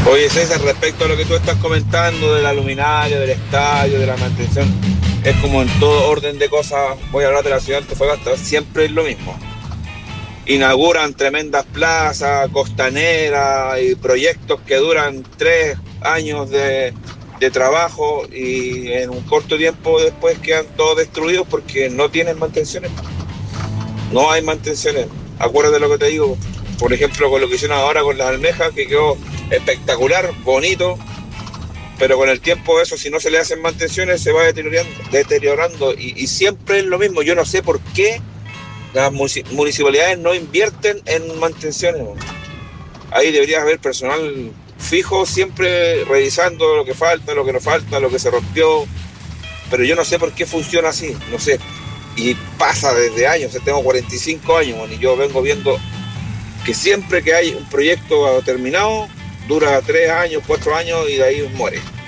Oye, César, respecto a lo que tú estás comentando de la luminaria, del estadio, de la mantención, es como en todo orden de cosas, voy a hablar de la ciudad de Antofagasta, siempre es lo mismo. Inauguran tremendas plazas, costaneras y proyectos que duran 3 años de trabajo y en un corto tiempo después quedan todos destruidos porque no tienen mantenciones. No hay mantenciones. Acuérdate de lo que te digo. Por ejemplo, con lo que hicieron ahora con las almejas, que quedó espectacular, bonito, pero con el tiempo eso, si no se le hacen mantenciones, se va deteriorando y siempre es lo mismo. Yo no sé por qué las municipalidades no invierten en mantenciones. Ahí debería haber personal fijo, siempre revisando lo que falta, lo que no falta, lo que se rompió, pero yo no sé por qué funciona así, no sé. Y pasa desde años, tengo 45 años, y yo vengo viendo que siempre que hay un proyecto terminado, dura 3 años, 4 años y de ahí muere.